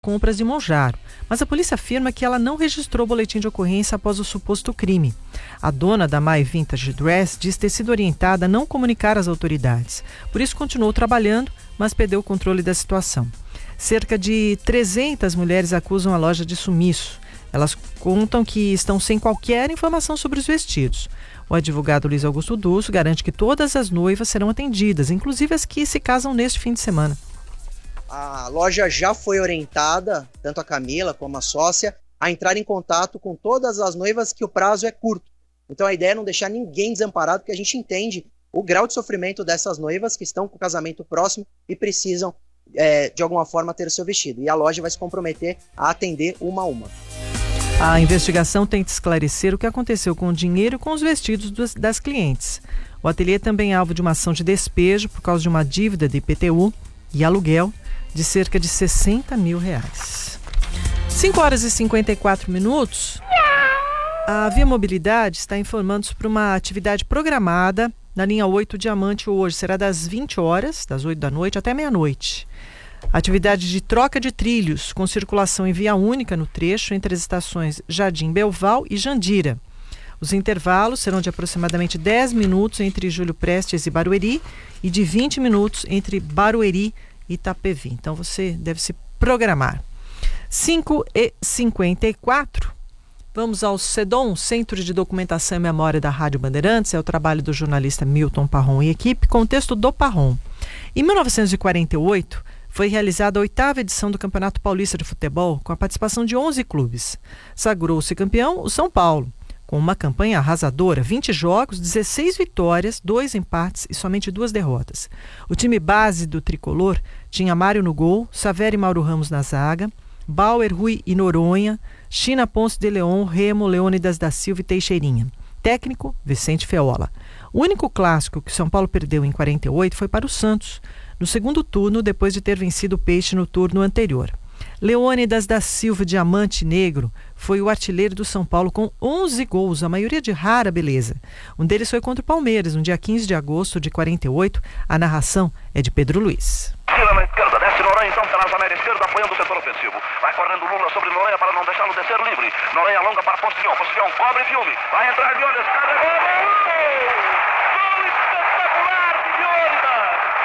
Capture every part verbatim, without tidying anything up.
compras de Monjaro, mas a polícia afirma que ela não registrou boletim de ocorrência após o suposto crime. A dona da My Vintage Dress diz ter sido orientada a não comunicar às autoridades. Por isso continuou trabalhando, mas perdeu o controle da situação. Cerca de trezentas mulheres acusam a loja de sumiço. Elas contam que estão sem qualquer informação sobre os vestidos. O advogado Luiz Augusto Dulce garante que todas as noivas serão atendidas, inclusive as que se casam neste fim de semana. A loja já foi orientada, tanto a Camila como a sócia, a entrar em contato com todas as noivas que o prazo é curto. Então a ideia é não deixar ninguém desamparado, porque a gente entende o grau de sofrimento dessas noivas que estão com o casamento próximo e precisam, é, de alguma forma, ter o seu vestido. E a loja vai se comprometer a atender uma a uma. A investigação tenta esclarecer o que aconteceu com o dinheiro e com os vestidos dos, das clientes. O ateliê também é alvo de uma ação de despejo por causa de uma dívida de I P T U e aluguel de cerca de sessenta mil reais. cinco horas e cinquenta e quatro minutos. A Via Mobilidade está informando sobre uma atividade programada na linha oito Diamante hoje. Será das vinte horas, das oito da noite até meia-noite. Atividade de troca de trilhos com circulação em via única no trecho entre as estações Jardim Belval e Jandira. Os intervalos serão de aproximadamente dez minutos entre Júlio Prestes e Barueri e de vinte minutos entre Barueri e Itapevi. Então você deve se programar. cinco e cinquenta e quatro. Vamos ao CEDOM, Centro de Documentação e Memória da Rádio Bandeirantes. É o trabalho do jornalista Milton Parron e equipe, com o texto do Parron. Em mil novecentos e quarenta e oito, foi realizada a oitava edição do Campeonato Paulista de Futebol, com a participação de onze clubes. Sagrou-se campeão o São Paulo, com uma campanha arrasadora, vinte jogos, dezesseis vitórias, dois empates e somente duas derrotas. O time base do tricolor tinha Mário no gol, Saveri e Mauro Ramos na zaga, Bauer, Rui e Noronha, China, Ponce de Leon, Remo, Leônidas da Silva e Teixeirinha. Técnico, Vicente Feola. O único clássico que o São Paulo perdeu em quarenta e oito foi para o Santos, no segundo turno, depois de ter vencido o Peixe no turno anterior. Leônidas da Silva, Diamante Negro, foi o artilheiro do São Paulo com onze gols, a maioria de rara beleza. Um deles foi contra o Palmeiras, no dia quinze de agosto de quarenta e oito. A narração é de Pedro Luiz. Tira na esquerda, desce Noronha então pela janela esquerda, apoiando o setor ofensivo. Vai correndo Lula sobre Noronha para não deixá-lo descer livre. Noronha alonga para Poncion, Poncion cobre filme. Vai entrar de olhos, carregou, gol! Gol espetacular de Leônidas!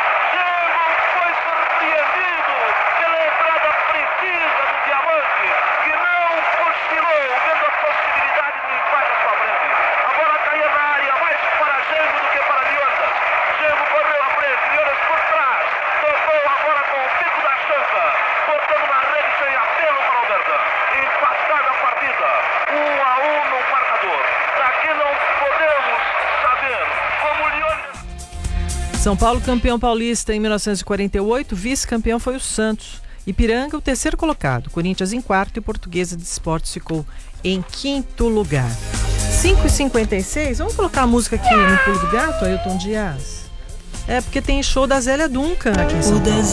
Foi surpreendido pela entrada precisa do Diamante, que não cochilou, vendo a possibilidade do empate à sua frente. A bola caía na área, mais para Gengo do que para Leônidas. Gengo correu à frente, Leônidas por trás, tocou agora com o pico da chanca, botando na rede sem apelo para o Verdão. Empatada a partida, um a um no marcador. Daqui não podemos saber como Leônidas... São Paulo campeão paulista em mil novecentos e quarenta e oito, vice-campeão foi o Santos. Ipiranga, o terceiro colocado, Corinthians em quarto e Portuguesa de Esportes ficou em quinto lugar. cinco e cinquenta e seis, vamos colocar a música aqui no Pulo do Gato, Ailton Dias? É porque tem show da Zélia Duncan aqui em São Paulo.